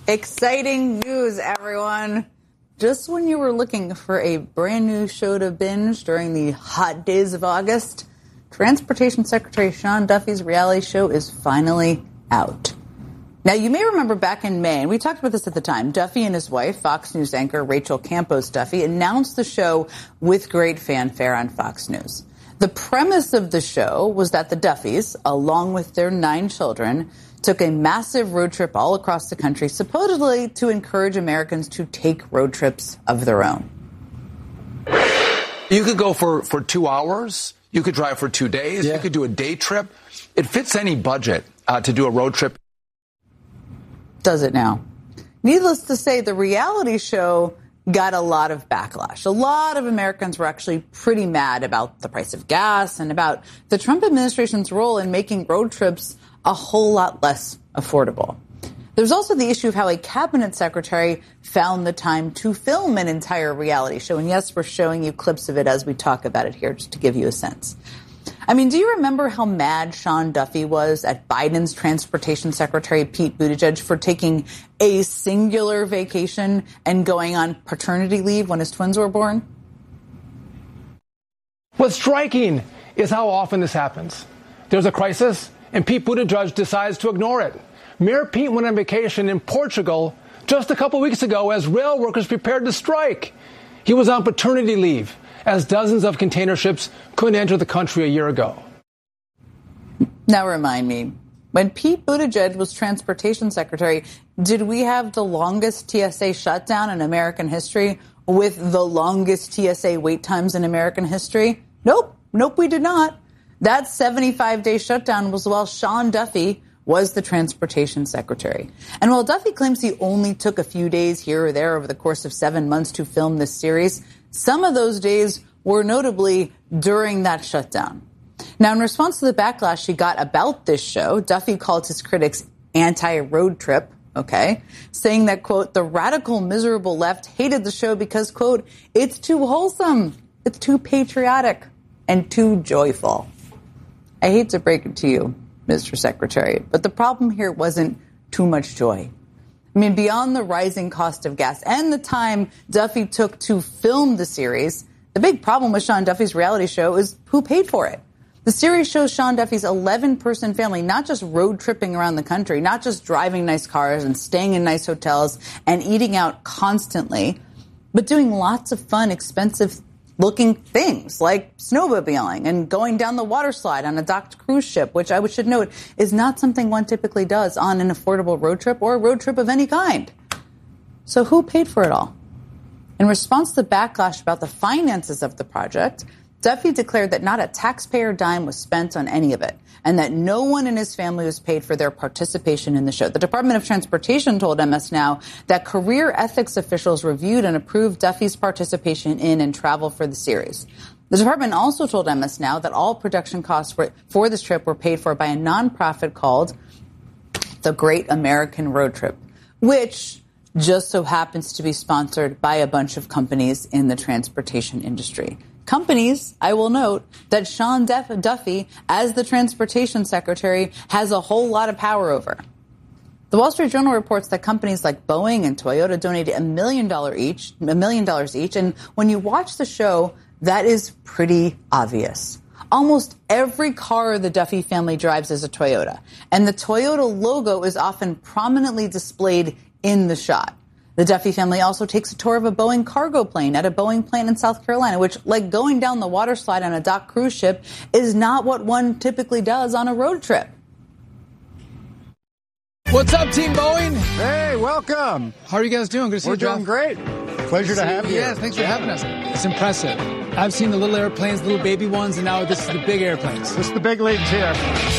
Exciting news, everyone. Just when you were looking for a brand new show to binge during the hot days of August, Transportation Secretary Sean Duffy's reality show is finally out. Now, you may remember back in May, and we talked about this at the time, Duffy and his wife, Fox News anchor Rachel Campos Duffy, announced the show with great fanfare on Fox News. The premise of the show was that the Duffys, along with their 9 children, took a massive road trip all across the country, supposedly to encourage Americans to take road trips of their own. You could go for 2 hours. You could drive for 2 days. Yeah. You could do a day trip. It fits any budget to do a road trip. Does it now? Needless to say, the reality show got a lot of backlash. A lot of Americans were actually pretty mad about the price of gas and about the Trump administration's role in making road trips a whole lot less affordable. There's also the issue of how a cabinet secretary found the time to film an entire reality show. And yes, we're showing you clips of it as we talk about it here, just to give you a sense. I mean, do you remember how mad Sean Duffy was at Biden's transportation secretary, Pete Buttigieg, for taking a singular vacation and going on paternity leave when his twins were born? What's striking is how often this happens. There's a crisis, and Pete Buttigieg decides to ignore it. Mayor Pete went on vacation in Portugal just a couple weeks ago as rail workers prepared to strike. He was on paternity leave as dozens of container ships couldn't enter the country a year ago. Now remind me, when Pete Buttigieg was transportation secretary, did we have the longest TSA shutdown in American history with the longest TSA wait times in American history? Nope, we did not. That 75-day shutdown was while Sean Duffy was the transportation secretary. And while Duffy claims he only took a few days here or there over the course of 7 months to film this series, some of those days were notably during that shutdown. Now, in response to the backlash he got about this show, Duffy called his critics anti-road trip, saying that, quote, the radical, miserable left hated the show because, quote, it's too wholesome, it's too patriotic, and too joyful. I hate to break it to you, Mr. Secretary, but the problem here wasn't too much joy. I mean, beyond the rising cost of gas and the time Duffy took to film the series, the big problem with Sean Duffy's reality show is who paid for it. The series shows Sean Duffy's 11-person family not just road tripping around the country, not just driving nice cars and staying in nice hotels and eating out constantly, but doing lots of fun, expensive-looking things like snowmobiling and going down the water slide on a docked cruise ship, which I should note is not something one typically does on an affordable road trip or a road trip of any kind. So who paid for it all? In response to the backlash about the finances of the project, Duffy declared that not a taxpayer dime was spent on any of it, and that no one in his family was paid for their participation in the show. The Department of Transportation told MS Now that career ethics officials reviewed and approved Duffy's participation in and travel for the series. The department also told MS Now that all production costs for this trip were paid for by a nonprofit called the Great American Road Trip, which just so happens to be sponsored by a bunch of companies in the transportation industry. Companies, I will note, that Sean Duffy, as the transportation secretary, has a whole lot of power over. The Wall Street Journal reports that companies like Boeing and Toyota donated $1 million each. And when you watch the show, that is pretty obvious. Almost every car the Duffy family drives is a Toyota. And the Toyota logo is often prominently displayed in the shot. The Duffy family also takes a tour of a Boeing cargo plane at a Boeing plant in South Carolina, which, like going down the water slide on a dock cruise ship, is not what one typically does on a road trip. What's up, Team Boeing? Hey, welcome. How are you guys doing? Good to see you, We're doing great. Pleasure to have you. Yeah, thanks for having us. It's impressive. I've seen the little airplanes, the little baby ones, and now this is the big airplanes. This is the big leagues here.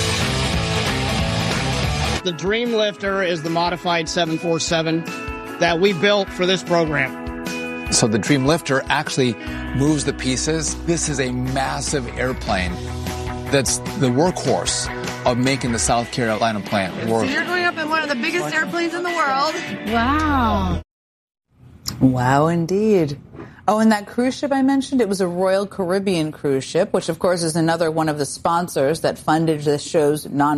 The Dream Lifter is the modified 747 that we built for this program. So the Dream Lifter actually moves the pieces. This is a massive airplane that's the workhorse of making the South Carolina plant work. So you're going up in one of the biggest airplanes in the world. Wow. Wow, indeed. Oh, and that cruise ship I mentioned, it was a Royal Caribbean cruise ship, which, of course, is another one of the sponsors that funded this show's